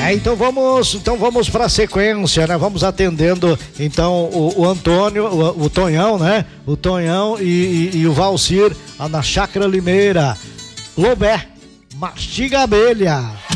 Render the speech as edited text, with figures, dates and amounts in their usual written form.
Então vamos para a sequência, né? Vamos atendendo então o Antônio, o Tonhão, né? O Tonhão e o Valcir na Chácara Limeira. Lobé, mastiga abelha.